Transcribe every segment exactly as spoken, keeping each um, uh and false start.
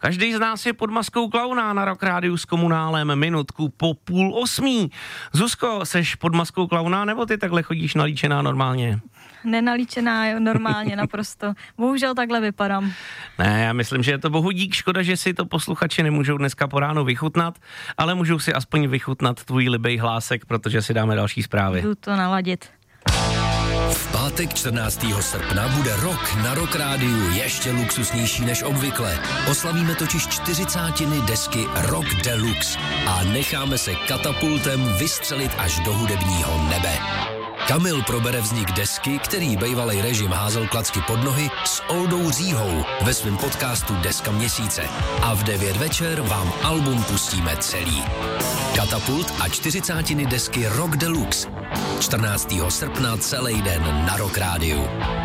Každý z nás je pod maskou klauna na Rock Rádiu s Komunálem minutku po půl osmí. Zuzko, seš pod maskou klauna, nebo ty takhle chodíš nalíčená normálně? Nenalíčená normálně, naprosto. Bohužel takhle vypadám. Ne, já myslím, že je to bohu dík, škoda, že si to posluchači nemůžou dneska po ránu vychutnat, ale můžou si aspoň vychutnat tvůj libej hlásek, protože si dáme další zprávy. Jdu to naladit. V pátek čtrnáctého srpna bude rok na Rock Rádiu ještě luxusnější než obvykle. Oslavíme totiž čtyřicátiny desky Rock Deluxe a necháme se katapultem vystřelit až do hudebního nebe. Kamil probere vznik desky, který bejvalej režim házel klacky pod nohy, s Oldou Říhou ve svém podcastu Deska měsíce. A v devět večer vám album pustíme celý. Katapult a čtyřicátiny desky Rock Deluxe. čtrnáctého srpna celý den na Rock Rádiu.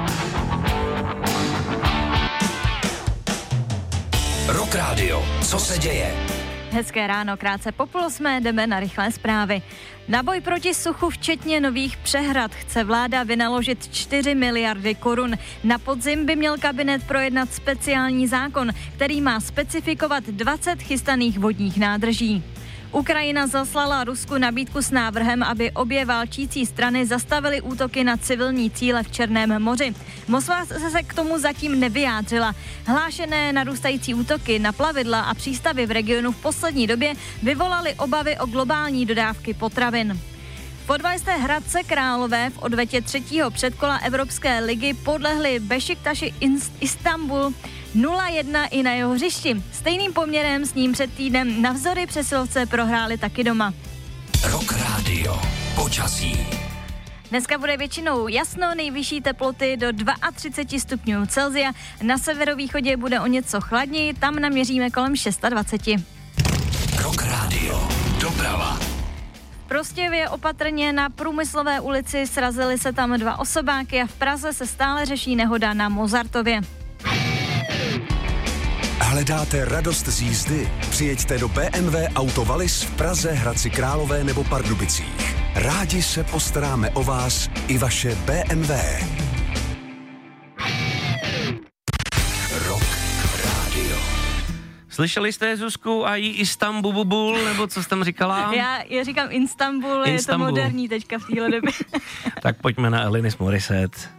Rock Radio. Co se děje? Hezké ráno, krátce po půl osmé jdeme na rychlé zprávy. Na boj proti suchu včetně nových přehrad chce vláda vynaložit čtyři miliardy korun. Na podzim by měl kabinet projednat speciální zákon, který má specifikovat dvacet chystaných vodních nádrží. Ukrajina zaslala Rusku nabídku s návrhem, aby obě válčící strany zastavily útoky na civilní cíle v Černém moři. Moskva se k tomu zatím nevyjádřila. Hlášené narůstající útoky na plavidla a přístavy v regionu v poslední době vyvolaly obavy o globální dodávky potravin. Fotbalisté Hradce Králové v odvetě třetího předkola Evropské ligy podlehli Bešiktaši Istanbul nula jedna i na jeho hřišti. Stejným poměrem s ním před týdnem navzdory přesilovce prohráli taky doma. Rock Radio. Počasí. Dneska bude většinou jasno, nejvyšší teploty do třicet dva stupňů Celsia. Na severovýchodě bude o něco chladněji, tam naměříme kolem dvacet šest. Rock Radio. Doprava. V Prostějově opatrně na Průmyslové ulici srazily se tam dva osobáky a v Praze se stále řeší nehoda na Mozartově. Hledáte radost z jízdy? Přijeďte do bé em vé Auto Wallis v Praze, Hradci Králové nebo Pardubicích. Rádi se postaráme o vás i vaše bé em vé. Rock Radio. Slyšeli jste Zuzku a jí Istanbul, nebo co jsi tam říkala? Já, já říkám Istanbul, Istanbul, je to moderní teďka v téhle době. Tak pojďme na Alanis Morissette.